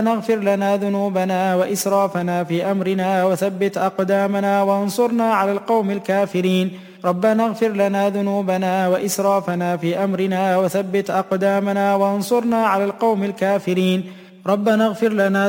اغفر لنا ذنوبنا وإسرافنا في أمرنا وثبت أقدامنا وانصرنا على القوم الكافرين. ربنا اغفر لنا ذنوبنا وإسرافنا في أمرنا وثبت أقدامنا وانصرنا على القوم الكافرين. ربنا اغفر لنا